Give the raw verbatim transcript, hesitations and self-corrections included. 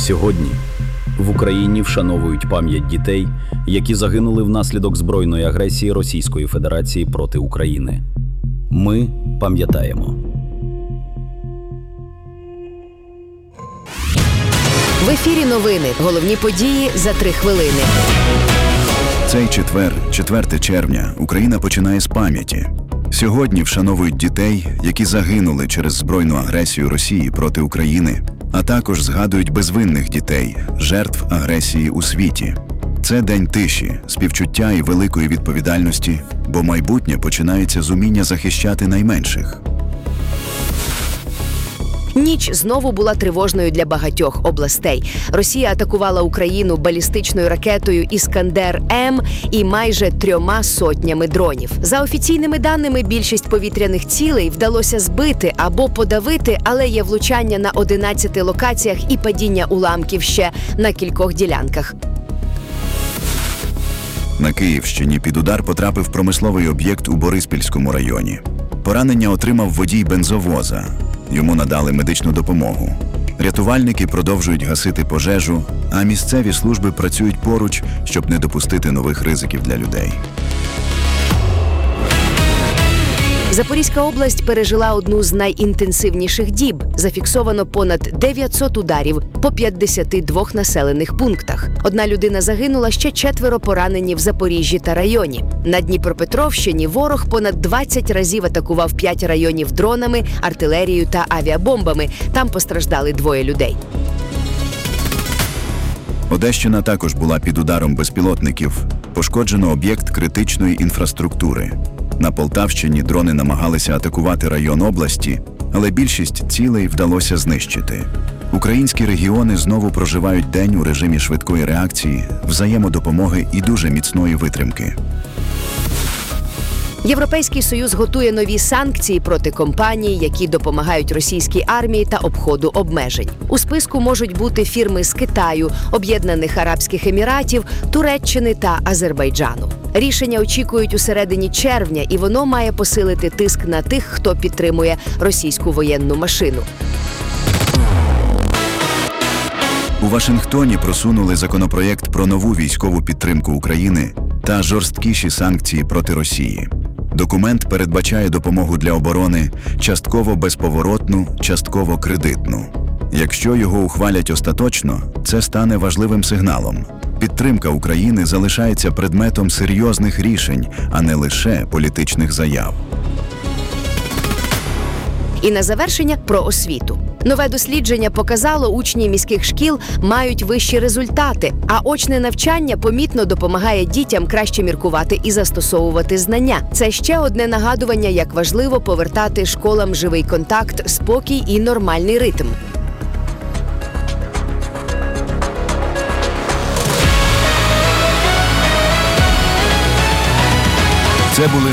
Сьогодні в Україні вшановують пам'ять дітей, які загинули внаслідок збройної агресії Російської Федерації проти України. Ми пам'ятаємо. В ефірі новини. Головні події за три хвилини. Цей четвер, четверте червня, Україна починає з пам'яті. Сьогодні вшановують дітей, які загинули через збройну агресію Росії проти України, а також згадують безвинних дітей, жертв агресії у світі. Це день тиші, співчуття і великої відповідальності, бо майбутнє починається з уміння захищати найменших. Ніч знову була тривожною для багатьох областей. Росія атакувала Україну балістичною ракетою «Іскандер-М» і майже трьома сотнями дронів. За офіційними даними, більшість повітряних цілей вдалося збити або подавити, але є влучання на одинадцяти локаціях і падіння уламків ще на кількох ділянках. На Київщині під удар потрапив промисловий об'єкт у Бориспільському районі. Поранення отримав водій бензовоза. Йому надали медичну допомогу. Рятувальники продовжують гасити пожежу, а місцеві служби працюють поруч, щоб не допустити нових ризиків для людей. Запорізька область пережила одну з найінтенсивніших діб. Зафіксовано понад дев'ятсот ударів по п'ятдесяти двох населених пунктах. Одна людина загинула, ще четверо поранені в Запоріжжі та районі. На Дніпропетровщині ворог понад двадцять разів атакував п'ять районів дронами, артилерією та авіабомбами. Там постраждали двоє людей. Одещина також була під ударом безпілотників. Пошкоджено об'єкт критичної інфраструктури. На Полтавщині дрони намагалися атакувати район області, але більшість цілей вдалося знищити. Українські регіони знову проживають день у режимі швидкої реакції, взаємодопомоги і дуже міцної витримки. Європейський Союз готує нові санкції проти компаній, які допомагають російській армії та обходу обмежень. У списку можуть бути фірми з Китаю, Об'єднаних Арабських Еміратів, Туреччини та Азербайджану. Рішення очікують у середині червня, і воно має посилити тиск на тих, хто підтримує російську воєнну машину. У Вашингтоні просунули законопроєкт про нову військову підтримку України та жорсткіші санкції проти Росії. Документ передбачає допомогу для оборони частково безповоротну, частково кредитну. Якщо його ухвалять остаточно, це стане важливим сигналом. Підтримка України залишається предметом серйозних рішень, а не лише політичних заяв. І на завершення про освіту. Нове дослідження показало, учні міських шкіл мають вищі результати, а очне навчання помітно допомагає дітям краще міркувати і застосовувати знання. Це ще одне нагадування, як важливо повертати школам живий контакт, спокій і нормальний ритм. Це були